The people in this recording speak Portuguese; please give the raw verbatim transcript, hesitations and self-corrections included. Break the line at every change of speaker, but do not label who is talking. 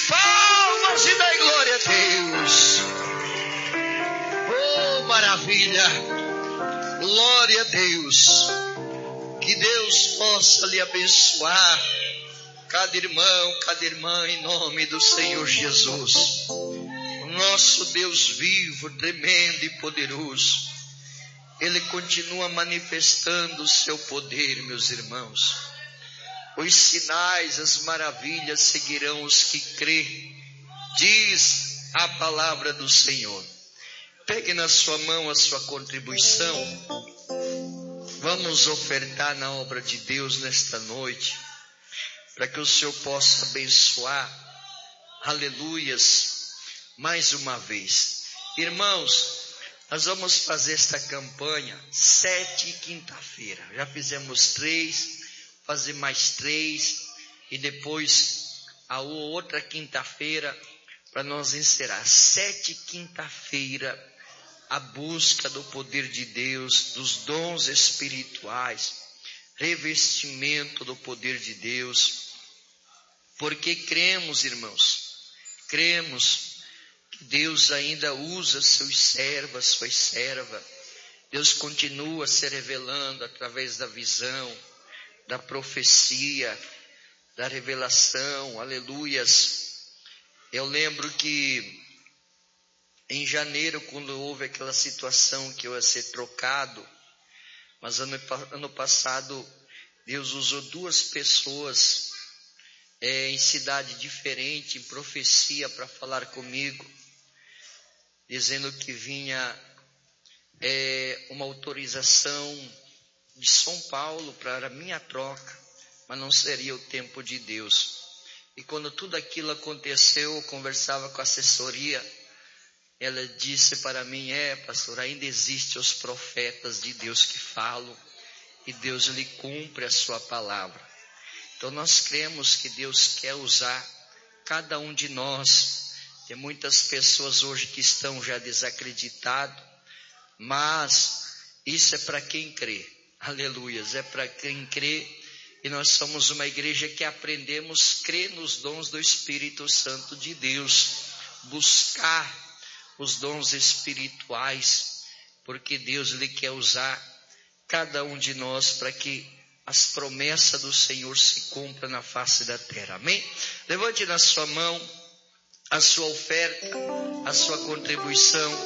palmas e dai glória a Deus. Oh, maravilha. Glória a Deus. Que Deus possa lhe abençoar, cada irmão, cada irmã, em nome do Senhor Jesus. O nosso Deus vivo, tremendo e poderoso, Ele continua manifestando o seu poder, meus irmãos. Os sinais, as maravilhas seguirão os que crê, diz a palavra do Senhor. Pegue na sua mão a sua contribuição. Vamos ofertar na obra de Deus nesta noite, para que o Senhor possa abençoar, aleluias, mais uma vez. Irmãos, nós vamos fazer esta campanha sete quinta-feira. Já fizemos três, fazer mais três, e depois a outra quinta-feira, para nós encerrar. Sete quinta-feira, a busca do poder de Deus, dos dons espirituais, revestimento do poder de Deus, porque cremos, irmãos, cremos que Deus ainda usa seus servos, suas servas. Deus continua se revelando através da visão, da profecia, da revelação, aleluias. Eu lembro que em janeiro, quando houve aquela situação que eu ia ser trocado, mas ano, ano passado Deus usou duas pessoas é, em cidade diferente, em profecia, para falar comigo, dizendo que vinha é, uma autorização de São Paulo para a minha troca, mas não seria o tempo de Deus. E quando tudo aquilo aconteceu, eu conversava com a assessoria. Ela disse para mim: é, pastor, ainda existem os profetas de Deus que falam, e Deus lhe cumpre a sua palavra. Então nós cremos que Deus quer usar cada um de nós. Tem muitas pessoas hoje que estão já desacreditadas, mas isso é para quem crê, aleluias, é para quem crê. E nós somos uma igreja que aprendemos a crer nos dons do Espírito Santo de Deus, buscar os dons espirituais, porque Deus lhe quer usar cada um de nós para que as promessas do Senhor se cumpram na face da terra. Amém? Levante na sua mão a sua oferta, a sua contribuição.